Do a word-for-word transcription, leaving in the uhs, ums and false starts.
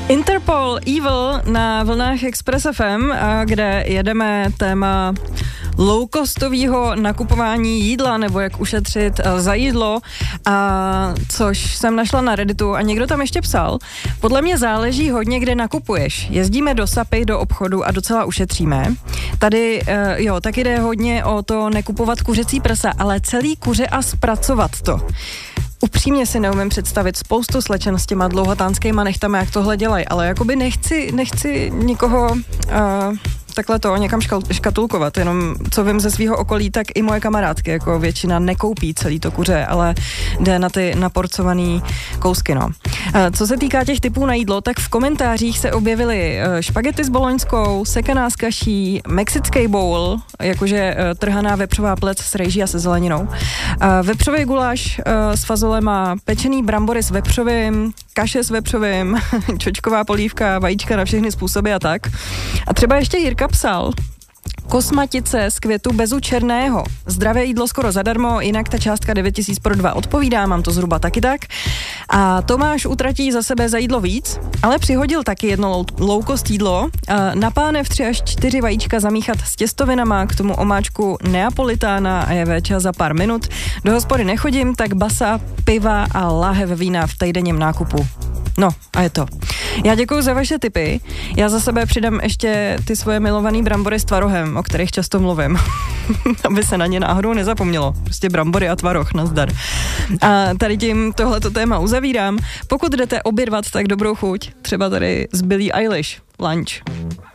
Interpol Evil na vlnách Express F M, kde jedeme téma low-costového nakupování jídla, nebo jak ušetřit za jídlo, a což jsem našla na Redditu a někdo tam ještě psal. Podle mě záleží hodně, kde nakupuješ. Jezdíme do Sapy, do obchodu a docela ušetříme. Tady, jo, taky jde hodně o to nekupovat kuřecí prsa, ale celý kuře a zpracovat to. Upřímně si neumím představit spoustu slečen s těma dlouhatánskýma nechtama, jak tohle dělají, ale jakoby nechci, nechci nikoho uh, takhle to někam škal, škatulkovat, jenom co vím ze svého okolí, tak i moje kamarádky, jako většina nekoupí celý to kuře, ale jde na ty naporcovaný kousky, no. Uh, co se týká těch typů na jídlo, tak v komentářích se objevily uh, špagety s boloňskou, sekaná s kaší, mexický bowl, jakože uh, trhaná vepřová plec s rejží a se zeleninou, uh, vepřový guláš uh, s fazolema, pečený brambory s vepřovým, kaše s vepřovým, čočková polívka, vajíčka na všechny způsoby a tak. A třeba ještě Jirka psal, kosmatice z květu bezu černého. Zdravé jídlo skoro zadarmo, jinak ta částka devět tisíc pro dva odpovídá, mám to zhruba taky tak. A Tomáš utratí za sebe za jídlo víc, ale přihodil taky jedno low cost jídlo. Na pánev tři až čtyři vajíčka zamíchat s těstovinama, k tomu omáčku neapolitána a je večer za pár minut. Do hospody nechodím, tak basa, piva a láhev vína v týdenním nákupu. No a je to. Já děkuju za vaše tipy. Já za sebe přidám ještě ty svoje milované brambory s tvarohem, o kterých často mluvím. Aby se na ně náhodou nezapomnělo. Prostě brambory a tvaroh, nazdar. A tady tím tohleto téma uzavírám. Pokud jdete obědvat, tak dobrou chuť. Třeba tady z Billie Eilish. Lunch.